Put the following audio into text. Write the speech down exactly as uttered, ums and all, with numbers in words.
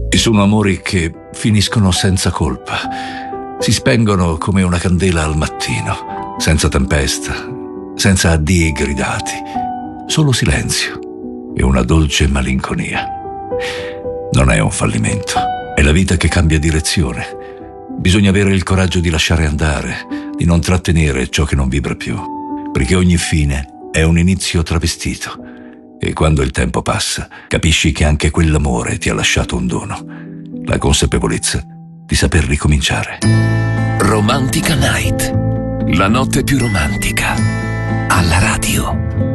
Ci sono amori che finiscono senza colpa, si spengono come una candela al mattino, senza tempesta, senza addii gridati, solo silenzio e una dolce malinconia. Non è un fallimento, è la vita che cambia direzione. Bisogna avere il coraggio di lasciare andare, di non trattenere ciò che non vibra più, perché ogni fine è un inizio travestito. E quando il tempo passa, capisci che anche quell'amore ti ha lasciato un dono, la consapevolezza di saper ricominciare. Romantica Night, la notte più romantica, alla radio.